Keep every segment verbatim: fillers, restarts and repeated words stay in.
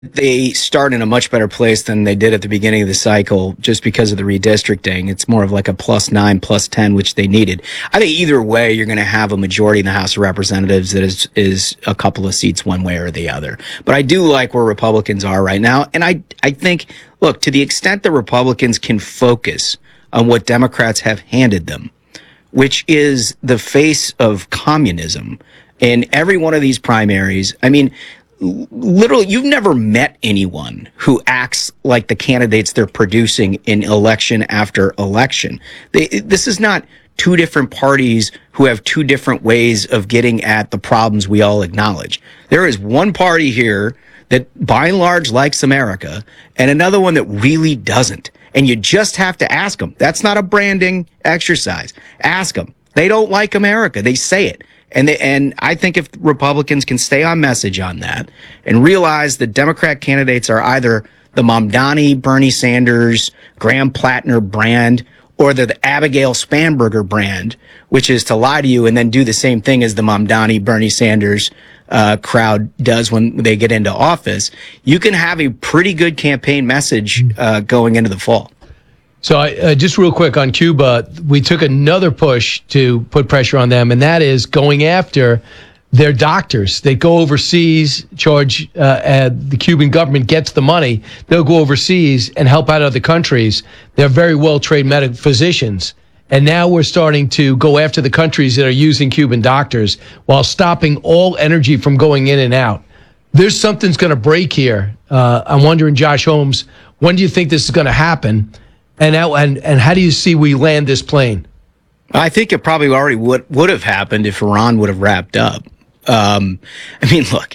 they start in a much better place than they did at the beginning of the cycle just because of the redistricting. It's more of like a plus nine, plus ten, which they needed. I think either way, you're going to have a majority in the House of Representatives that is, is a couple of seats one way or the other. But I do like where Republicans are right now. And I, I think, look, to the extent that Republicans can focus on what Democrats have handed them, which is the face of communism in every one of these primaries. I mean, literally, you've never met anyone who acts like the candidates they're producing in election after election. They, this is not two different parties who have two different ways of getting at the problems we all acknowledge. There is one party here that by and large likes America and another one that really doesn't. And you just have to ask them. That's not a branding exercise. Ask them. They don't like America. They say it. And they, and I think if Republicans can stay on message on that and realize that Democrat candidates are either the Mamdani, Bernie Sanders, Graham Plattner brand, or they're the Abigail Spanberger brand, which is to lie to you and then do the same thing as the Mamdani, Bernie Sanders uh, crowd does when they get into office, you can have a pretty good campaign message uh, going into the fall. So I, uh, just real quick on Cuba, we took another push to put pressure on them, and that is going after their doctors. They go overseas, charge, uh, uh, the Cuban government gets the money. They'll go overseas and help out other countries. They're very well-trained medical physicians. And now we're starting to go after the countries that are using Cuban doctors while stopping all energy from going in and out. There's something's going to break here. Uh, I'm wondering, Josh Holmes, when do you think this is going to happen? And, and and how do you see we land this plane? I think it probably already would would have happened if Iran would have wrapped up. Um, I mean, look,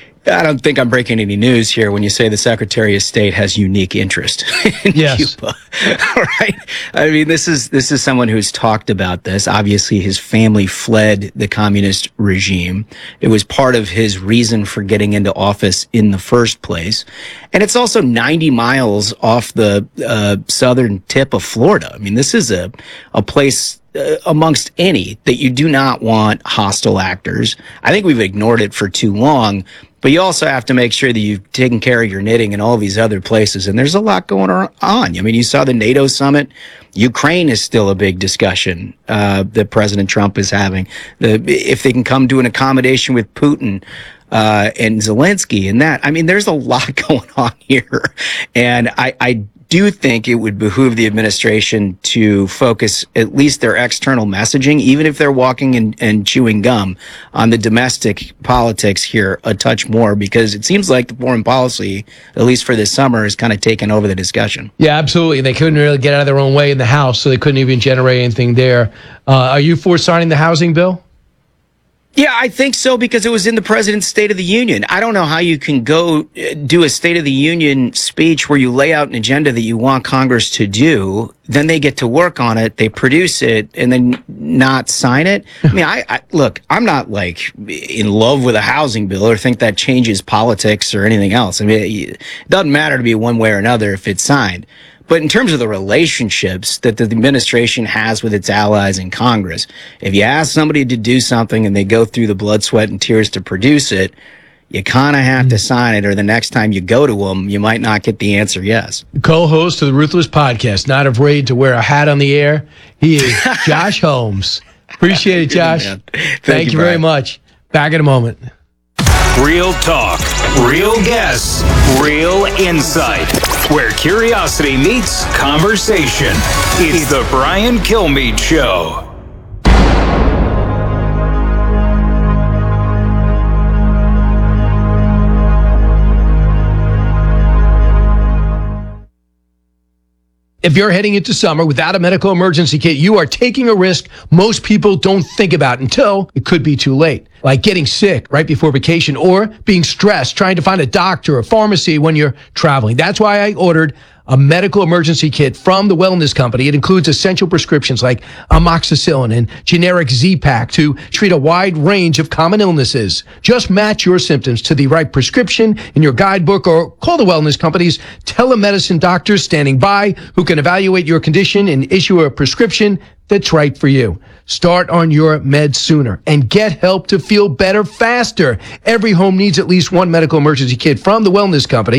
I don't think I'm breaking any news here when you say the Secretary of State has unique interest in yes. Cuba. All right. I mean, this is this is someone who's talked about this. Obviously, his family fled the communist regime. It was part of his reason for getting into office in the first place. And it's also ninety miles off the uh, southern tip of Florida. I mean, this is a, a place uh, amongst any that you do not want hostile actors. I think we've ignored it for too long. But you also have to make sure that you've taken care of your knitting in all these other places. And there's a lot going on. I mean, you saw the NATO summit. Ukraine is still a big discussion uh, that President Trump is having. The, if they can come to an accommodation with Putin uh, and Zelensky and that. I mean, there's a lot going on here. And I, I do think it would behoove the administration to focus at least their external messaging, even if they're walking and, and chewing gum, on the domestic politics here a touch more, because it seems like the foreign policy, at least for this summer, is kind of taken over the discussion. Yeah, absolutely. They couldn't really get out of their own way in the House, so they couldn't even generate anything there. Uh, are you for signing the housing bill? Yeah, I think so, because it was in the President's State of the Union. I don't know how you can go do a State of the Union speech where you lay out an agenda that you want Congress to do, then they get to work on it, they produce it, and then not sign it. I mean, I, I look, I'm not like in love with a housing bill or think that changes politics or anything else. I mean, it doesn't matter to me one way or another if it's signed. But in terms of the relationships that the administration has with its allies in Congress, if you ask somebody to do something and they go through the blood, sweat, and tears to produce it, you kind of have to sign it, or the next time you go to them, you might not get the answer yes. Co-host of the Ruthless Podcast, not afraid to wear a hat on the air. He is Josh Holmes. Appreciate it, Josh. Thank, Thank you, you very much. Back in a moment. Real talk, real guests, real insight. Where curiosity meets conversation. It's the Brian Kilmeade Show. If you're heading into summer without a medical emergency kit, you are taking a risk most people don't think about until it could be too late. Like getting sick right before vacation or being stressed trying to find a doctor or pharmacy when you're traveling. That's why I ordered a medical emergency kit from the Wellness Company. It includes essential prescriptions like amoxicillin and generic Z-Pak to treat a wide range of common illnesses. Just match your symptoms to the right prescription in your guidebook or call the Wellness Company's telemedicine doctors standing by who can evaluate your condition and issue a prescription that's right for you. Start on your meds sooner and get help to feel better faster. Every home needs at least one medical emergency kit from the Wellness Company.